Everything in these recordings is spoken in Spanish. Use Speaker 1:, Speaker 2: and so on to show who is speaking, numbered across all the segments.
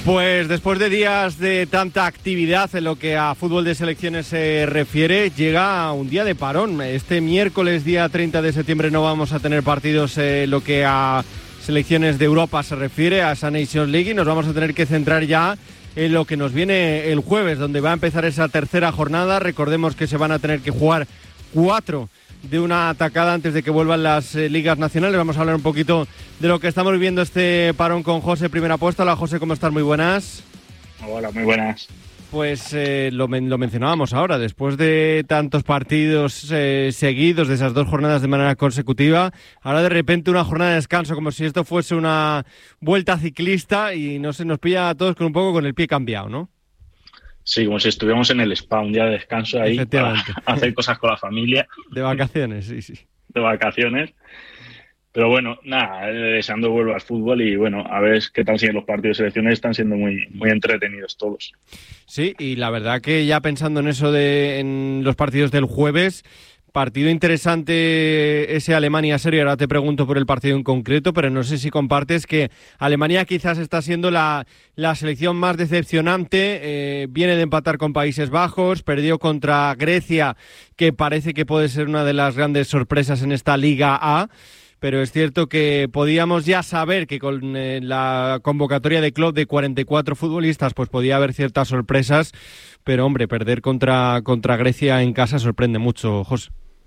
Speaker 1: Pues después de días de tanta actividad en lo que a fútbol de selecciones se refiere, llega un día de parón. Este miércoles, día 30 de septiembre, no vamos a tener partidos lo que a selecciones de Europa se refiere, a esa Nations League, y nos vamos a tener que centrar ya en lo que nos viene el jueves, donde va a empezar esa tercera jornada. Recordemos que se van a tener que jugar 4 de una atacada antes de que vuelvan las ligas nacionales. Vamos a hablar un poquito de lo que estamos viviendo este parón con José, primera apuesta. Hola José, ¿cómo estás? Muy buenas.
Speaker 2: Hola, muy buenas.
Speaker 1: Pues lo mencionábamos ahora, después de tantos partidos seguidos, de esas 2 jornadas de manera consecutiva, ahora de repente una jornada de descanso, como si esto fuese una vuelta ciclista, y no sé, nos pilla a todos con un poco con el pie cambiado, ¿no?
Speaker 2: Sí, como si estuviéramos en el spa, un día de descanso ahí para hacer cosas con la familia.
Speaker 1: De vacaciones, sí.
Speaker 2: De vacaciones. Pero bueno, nada, deseando vuelva al fútbol y bueno, a ver qué tal siguen los partidos de selecciones. Están siendo muy, muy entretenidos todos.
Speaker 1: Sí, y la verdad que ya pensando en eso en los partidos del jueves, partido interesante ese Alemania-Serbia. Ahora te pregunto por el partido en concreto, pero no sé si compartes que Alemania quizás está siendo la selección más decepcionante. Viene de empatar con Países Bajos, perdió contra Grecia, que parece que puede ser una de las grandes sorpresas en esta Liga A. Pero es cierto que podíamos ya saber que con la convocatoria de Klopp de 44 futbolistas pues podía haber ciertas sorpresas, pero hombre, perder contra Grecia en casa sorprende mucho, José.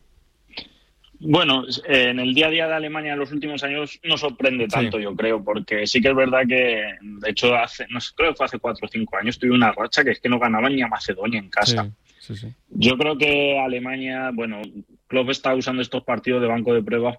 Speaker 2: Bueno, en el día a día de Alemania en los últimos años no sorprende tanto, sí. Yo creo, porque sí que es verdad que, de hecho, creo que fue hace 4 o 5 años, tuve una racha que es que no ganaban ni a Macedonia en casa.
Speaker 1: Sí.
Speaker 2: Yo creo que Alemania, bueno, Klopp está usando estos partidos de banco de pruebas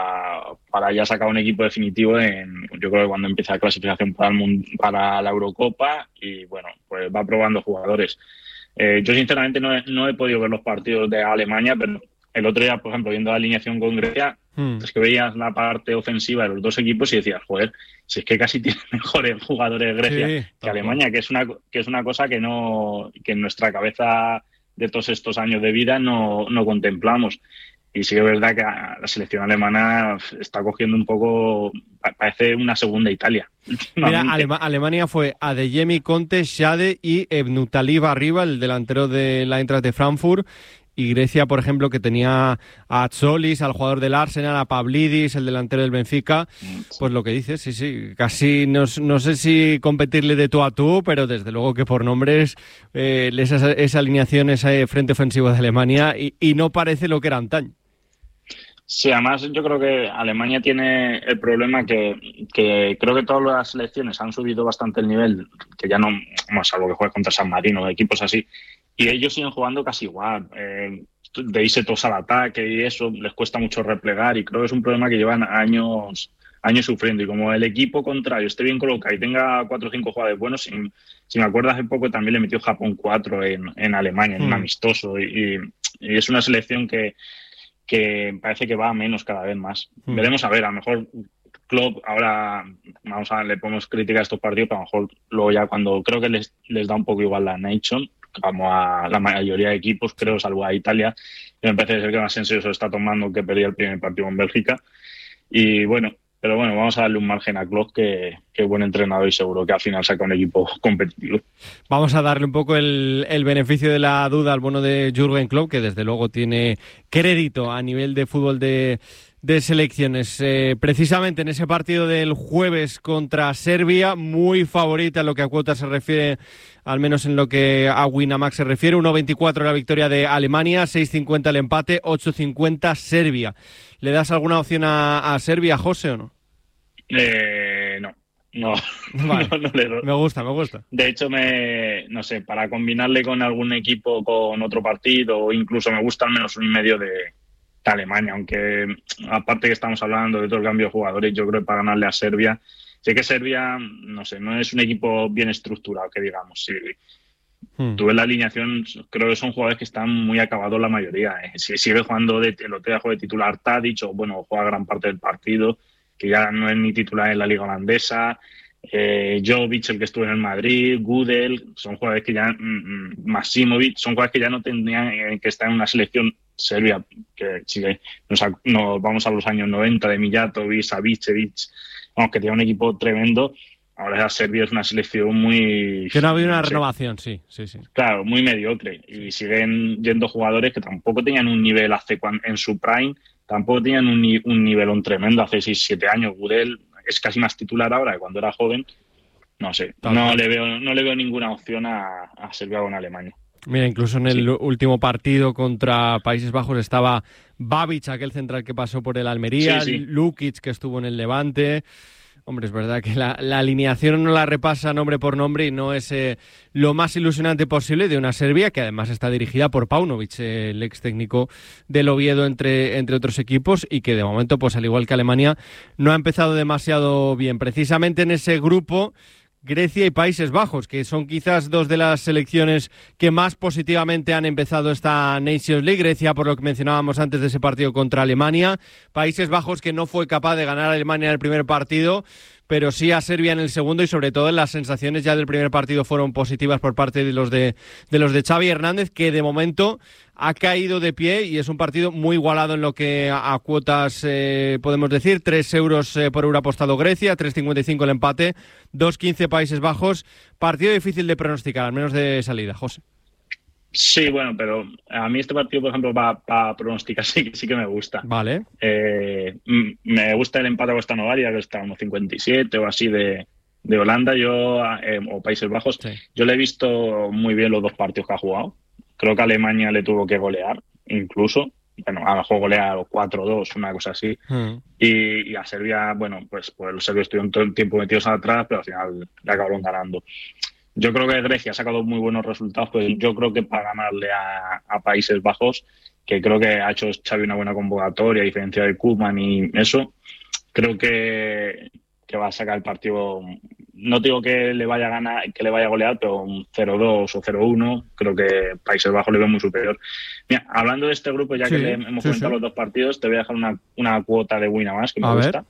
Speaker 2: para ya sacar un equipo definitivo yo creo que cuando empiece la clasificación para la Eurocopa, y bueno, pues va probando jugadores. Yo sinceramente no he podido ver los partidos de Alemania, pero el otro día, por ejemplo, viendo la alineación con Grecia, es que veías la parte ofensiva de los dos equipos y decías, joder, si es que casi tiene mejores jugadores Grecia que Alemania, que es una cosa que en nuestra cabeza de todos estos años de vida no contemplamos. Y sí que es verdad que la selección alemana está cogiendo un poco, parece una segunda Italia.
Speaker 1: Mira, Alemania fue Adeyemi, Conte, Schade y Ebnutalib arriba, el delantero de la Eintracht de Frankfurt. Y Grecia, por ejemplo, que tenía a Tzolis, al jugador del Arsenal, a Pavlidis, el delantero del Benfica, pues lo que dices, sí, casi no sé si competirle de tú a tú, pero desde luego que por nombres esa alineación, ese frente ofensivo de Alemania, y no parece lo que era antaño.
Speaker 2: Sí, además yo creo que Alemania tiene el problema que creo que todas las selecciones han subido bastante el nivel, que ya no, salvo que juegue contra San Marino, equipos así, y ellos siguen jugando casi igual. De irse todos al ataque y eso les cuesta mucho replegar, y creo que es un problema que llevan años sufriendo. Y como el equipo contrario esté bien colocado y tenga 4 o 5 jugadores buenos, si me acuerdo hace poco también le metió Japón 4 en Alemania, en un amistoso, y es una selección que parece que va a menos cada vez más. Veremos a ver, a lo mejor Klopp ahora le ponemos crítica a estos partidos, pero a lo mejor luego ya cuando creo que les da un poco igual la Nation, como a la mayoría de equipos, creo, salvo a Italia, que me parece ser que más en serio se lo está tomando, que perdía el primer partido en Bélgica. Y bueno, pero bueno, vamos a darle un margen a Klopp, que es buen entrenador y seguro que al final saca un equipo competitivo.
Speaker 1: Vamos a darle un poco el beneficio de la duda al bueno de Jürgen Klopp, que desde luego tiene crédito a nivel de fútbol de selecciones. Precisamente en ese partido del jueves contra Serbia, muy favorita en lo que a cuotas se refiere, al menos en lo que a Winamax se refiere. 1.24 la victoria de Alemania, 6.50 el empate, 8.50 Serbia. ¿Le das alguna opción a Serbia, José, o no?
Speaker 2: No.
Speaker 1: Vale.
Speaker 2: No le doy.
Speaker 1: Me gusta.
Speaker 2: De hecho, no sé, para combinarle con algún equipo, con otro partido, o incluso me gusta al menos 1,5 de Alemania, aunque aparte que estamos hablando de todo el cambio de jugadores, yo creo que para ganarle a Serbia, sé que Serbia, no sé, no es un equipo bien estructurado, que digamos. Sí. Tú ves la alineación, creo que son jugadores que están muy acabados la mayoría. Si sigue jugando el otro día juega de titular Tadic, o bueno, juega gran parte del partido, que ya no es ni titular en la liga holandesa. Jovic, el que estuvo en el Madrid, Gudel, son jugadores que ya, Maksimovic, son jugadores que ya no tendrían que estar en una selección serbia, que si nos vamos a los años 90 de Mijatovic, Savicevic, vamos, que tiene un equipo tremendo. Ahora Serbia es una selección muy...
Speaker 1: Que no ha habido una renovación, sí.
Speaker 2: Claro, muy mediocre. Y siguen yendo jugadores que tampoco tenían un nivel en su prime, tampoco tenían un nivelón tremendo hace 6-7 años. Gudel es casi más titular ahora que cuando era joven. No sé, no le veo ninguna opción a Serbia con Alemania.
Speaker 1: Mira, incluso en el último partido contra Países Bajos estaba Babic, aquel central que pasó por el Almería, Lukic, que estuvo en el Levante. Hombre, es verdad que la alineación no la repasa nombre por nombre y no es lo más ilusionante posible de una Serbia que además está dirigida por Paunovic, el ex técnico del Oviedo, entre otros equipos, y que de momento, pues al igual que Alemania, no ha empezado demasiado bien. Precisamente en ese grupo, Grecia y Países Bajos, que son quizás dos de las selecciones que más positivamente han empezado esta Nations League. Grecia, por lo que mencionábamos antes de ese partido contra Alemania. Países Bajos, que no fue capaz de ganar a Alemania en el primer partido, pero sí a Serbia en el segundo, y sobre todo las sensaciones ya del primer partido fueron positivas por parte de los de Xavi Hernández, que de momento ha caído de pie y es un partido muy igualado en lo que a cuotas podemos decir. 3 euros por euro apostado Grecia, 3,55 el empate, 2,15 Países Bajos. Partido difícil de pronosticar, al menos de salida, José.
Speaker 2: Sí, bueno, pero a mí este partido, por ejemplo, para pronosticar sí que me gusta.
Speaker 1: Vale.
Speaker 2: Me gusta el empate a Costa Novaria, que está a 1,57 o así de Holanda, o Países Bajos. Sí. Yo le he visto muy bien los dos partidos que ha jugado. Creo que a Alemania le tuvo que golear, incluso. Bueno, a lo mejor golear 4-2, una cosa así. Y a Serbia, bueno, pues los serbios estuvieron todo el tiempo metidos atrás, pero al final le acabaron ganando. Yo creo que Grecia ha sacado muy buenos resultados, pues yo creo que para ganarle a Países Bajos, que creo que ha hecho Xavi una buena convocatoria, a diferencia de Koeman y eso, creo que va a sacar el partido. No digo que le vaya a ganar, que le vaya a golear, pero un 0-2 o 0-1, creo que Países Bajos le veo muy superior. Mira, hablando de este grupo, ya que hemos comentado los dos partidos, te voy a dejar una cuota de Winamax que me gusta.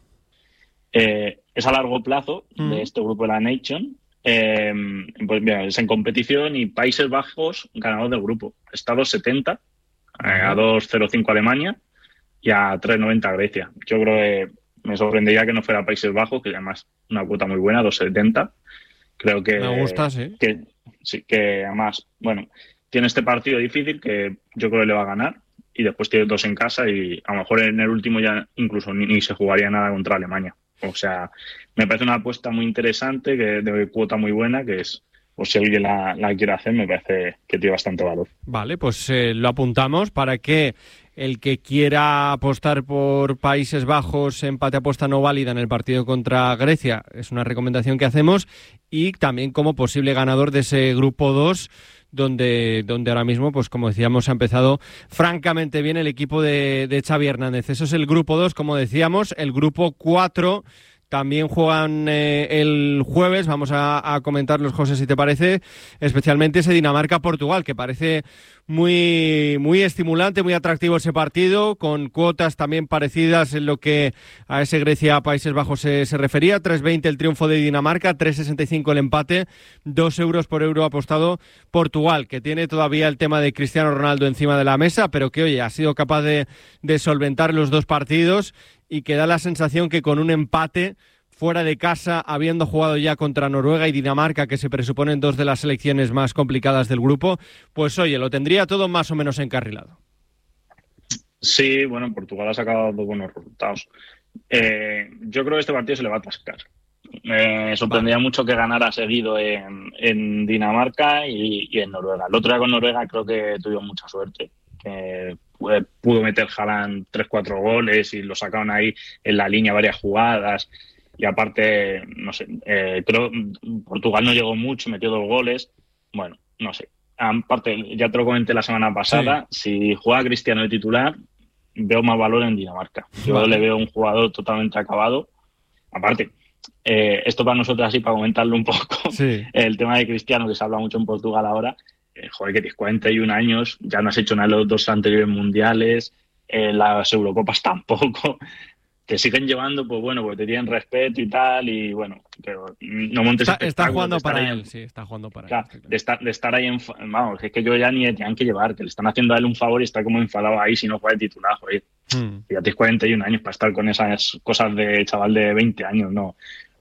Speaker 2: Es a largo plazo de este grupo de la Nation. Pues mira, es en competición y Países Bajos ganador del grupo. Está a 2,70, a 2,05 Alemania y a 3,90 Grecia. Yo creo que me sorprendería que no fuera Países Bajos, que además una cuota muy buena, 2,70. Creo que
Speaker 1: me gusta, sí.
Speaker 2: Que además, bueno, tiene este partido difícil que yo creo que le va a ganar, y después tiene 2 en casa y a lo mejor en el último ya incluso ni se jugaría nada contra Alemania. O sea, me parece una apuesta muy interesante, que de cuota muy buena, que es, por si alguien la quiere hacer, me parece que tiene bastante valor.
Speaker 1: Vale, pues lo apuntamos para que el que quiera apostar por Países Bajos, empate apuesta no válida en el partido contra Grecia, es una recomendación que hacemos, y también como posible ganador de ese grupo 2, donde ahora mismo, pues como decíamos, ha empezado francamente bien el equipo de Xavi Hernández. Eso es el grupo 2, como decíamos. El grupo 4 también juegan el jueves. Vamos a comentarlos, José, si te parece, especialmente ese Dinamarca-Portugal, que parece muy, muy estimulante, muy atractivo ese partido, con cuotas también parecidas en lo que a ese Grecia-Países Bajos se refería. 3,20 el triunfo de Dinamarca, 3,65 el empate, 2 euros por euro apostado Portugal, que tiene todavía el tema de Cristiano Ronaldo encima de la mesa, pero que, oye, ha sido capaz de solventar los dos partidos y que da la sensación que con un empate fuera de casa, habiendo jugado ya contra Noruega y Dinamarca, que se presuponen dos de las selecciones más complicadas del grupo, pues oye, lo tendría todo más o menos encarrilado.
Speaker 2: Sí, bueno, Portugal ha sacado dos buenos resultados. Yo creo que este partido se le va a atascar. Me sorprendería mucho que ganara seguido en Dinamarca y en Noruega. El otro día con Noruega creo que tuvieron mucha suerte. Pudo meter Haaland 3-4 goles y lo sacaron ahí en la línea varias jugadas. Y aparte, no sé, creo Portugal no llegó mucho, metió 2 goles. Bueno, no sé. Aparte, ya te lo comenté la semana pasada, si juega Cristiano de titular, veo más valor en Dinamarca. Yo le veo un jugador totalmente acabado. Aparte, esto para nosotros así, para comentarlo un poco, el tema de Cristiano, que se habla mucho en Portugal ahora, joder, que tienes 41 años, ya no has hecho nada en los 2 anteriores mundiales, las Eurocopas tampoco. Te siguen llevando, pues bueno, porque te tienen respeto y tal, y bueno, pero no montes
Speaker 1: está jugando para él, sí, está jugando para
Speaker 2: él.
Speaker 1: Claro.
Speaker 2: De estar ahí, vamos, es que yo ya ni le tenían que llevar, que le están haciendo a él un favor y está como enfadado ahí si no juega de titular, joder. Ya tienes 41 años para estar con esas cosas de chaval de 20 años, no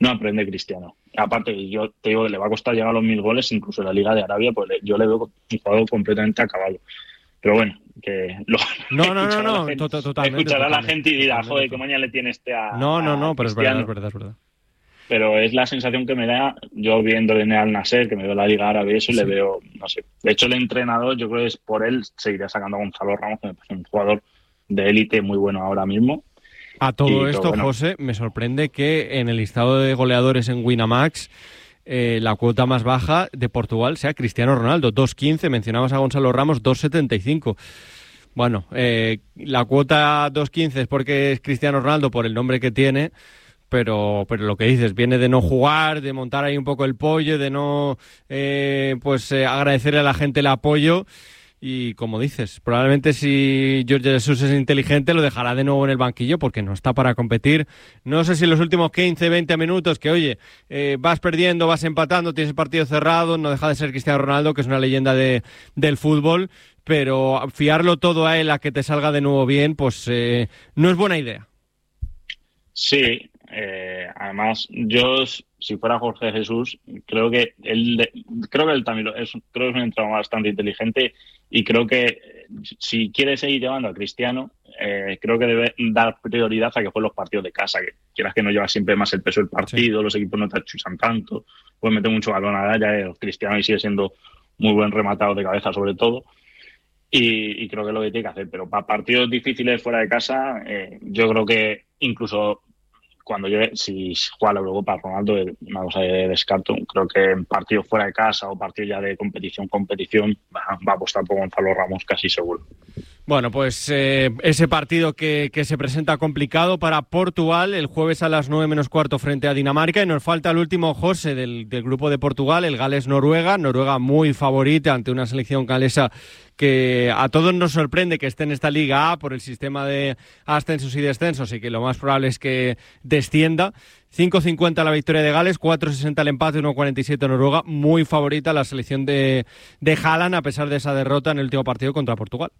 Speaker 2: no aprende Cristiano. Aparte, yo te digo que le va a costar llegar a los 1000 goles, incluso en la Liga de Arabia, pues yo le veo un jugador completamente acabado. Pero bueno, que
Speaker 1: totalmente.
Speaker 2: Escuchará a la gente y dirá, joder, qué mañana le tiene a
Speaker 1: No, pero
Speaker 2: Cristiano.
Speaker 1: es verdad.
Speaker 2: Pero es la sensación que me da, yo viendo en Al Nassr, que me veo la Liga Árabe y eso, y le veo, no sé. De hecho, el entrenador, yo creo que es por él, seguiría sacando a Gonzalo Ramos, que me parece un jugador de élite muy bueno ahora mismo.
Speaker 1: A todo esto, bueno, José, me sorprende que en el listado de goleadores en Winamax la cuota más baja de Portugal sea Cristiano Ronaldo, 2.15, mencionabas a Gonzalo Ramos, 2.75. Bueno, la cuota 2.15 es porque es Cristiano Ronaldo por el nombre que tiene, pero lo que dices, viene de no jugar, de montar ahí un poco el pollo, de no agradecerle a la gente el apoyo. Y como dices, probablemente si Jorge Jesús es inteligente lo dejará de nuevo en el banquillo porque no está para competir. No sé si en los últimos 15, 20 minutos que, oye, vas perdiendo, vas empatando, tienes el partido cerrado, no deja de ser Cristiano Ronaldo, que es una leyenda del fútbol, pero fiarlo todo a él a que te salga de nuevo bien, pues no es buena idea.
Speaker 2: Sí, además yo, si fuera Jorge Jesús, creo que él también creo que es un entrenador bastante inteligente y creo que si quiere seguir llevando a Cristiano, creo que debe dar prioridad a que juegue los partidos de casa, que quieras que no lleva siempre más el peso del partido, sí. Los equipos no te achusan tanto, pueden meter mucho balón a la área, Cristiano y sigue siendo muy buen rematado de cabeza sobre todo. Y creo que es lo que tiene que hacer, pero para partidos difíciles fuera de casa, yo creo que incluso cuando si juega la Eurocopa Ronaldo, una cosa de descarto, creo que en partidos fuera de casa o partidos ya de competición va a apostar por Gonzalo Ramos casi seguro.
Speaker 1: Bueno, pues ese partido que se presenta complicado para Portugal el jueves a las 9:15 frente a Dinamarca, y nos falta el último, José, del grupo de Portugal, el Gales-Noruega. Noruega muy favorita ante una selección galesa que a todos nos sorprende que esté en esta Liga A por el sistema de ascensos y descensos y que lo más probable es que descienda. 5.50 la victoria de Gales, 4.60 el empate, 1.47 Noruega. Muy favorita la selección de Haaland a pesar de esa derrota en el último partido contra Portugal.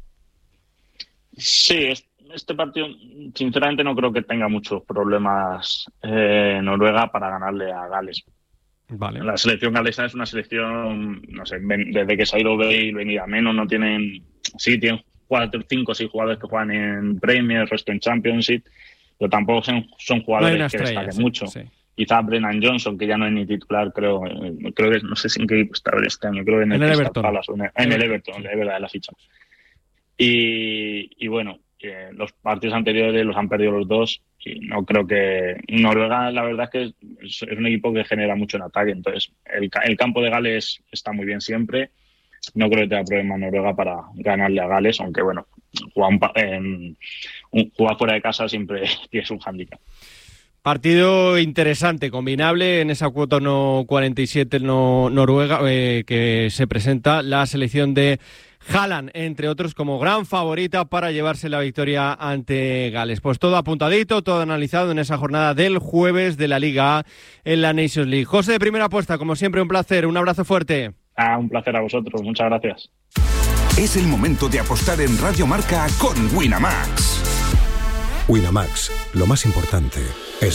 Speaker 2: Sí, este partido sinceramente no creo que tenga muchos problemas Noruega para ganarle a Gales.
Speaker 1: Vale.
Speaker 2: La selección galesa es una selección, no sé, desde que se ha ido Bale, venida menos, no tienen, sí tienen 5 o 6 jugadores que juegan en Premier, el resto en Championship, pero tampoco son jugadores que destaquen mucho. Sí. Quizá Brennan Johnson, que ya no es ni titular, creo que no sé si en qué equipo está este año, creo que en el
Speaker 1: Everton.
Speaker 2: En el Everton, es verdad, la ficha. Y bueno, los partidos anteriores los han perdido los dos y no creo que... Noruega, la verdad es que es un equipo que genera mucho en ataque, entonces el campo de Gales está muy bien siempre. No creo que tenga problema Noruega para ganarle a Gales, aunque bueno, jugar fuera de casa siempre tienes un hándicap.
Speaker 1: Partido interesante, combinable en esa cuota 1.47 Noruega que se presenta la selección de Haaland, entre otros, como gran favorita para llevarse la victoria ante Gales. Pues todo apuntadito, todo analizado en esa jornada del jueves de la Liga A en la Nations League. José, de Primera Apuesta, como siempre, un placer, un abrazo fuerte.
Speaker 2: Un placer a vosotros, muchas gracias.
Speaker 3: Es el momento de apostar en Radio Marca con Winamax.
Speaker 4: Winamax, lo más importante es